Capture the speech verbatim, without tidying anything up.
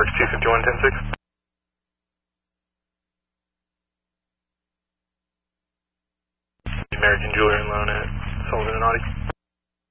Park two fifty-one ten six. American Jewelry and Loan at Sullivan and Audi.